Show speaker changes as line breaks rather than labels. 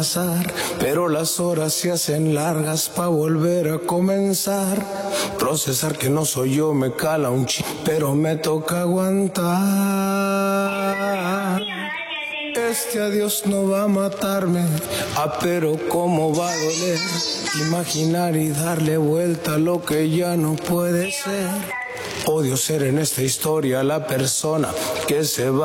pasar, pero las horas se hacen largas pa' volver a comenzar. Procesar que no soy yo me cala un pero me toca aguantar. Este adiós no va a matarme, pero cómo va a doler imaginar y darle vuelta a lo que ya no puede ser. Odio ser en esta historia la persona que se va.